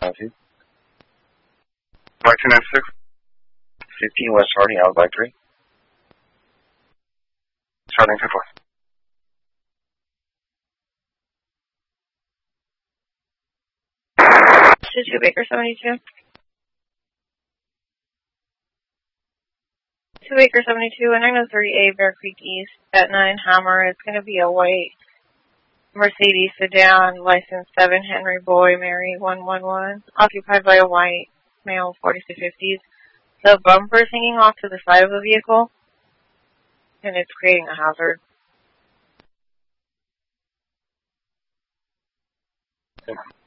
Black 296. 15 West Harding, out of Black 3. Starting 2-4. 2 Baker 72. 2 Baker 72, and 903A Bear Creek East at 9 Hammer. It's going to be a white Mercedes sedan, license 7 Henry Boy Mary 111, occupied by a white male 4250s. The bumper is hanging off to the side of the vehicle, and it's creating a hazard. Okay.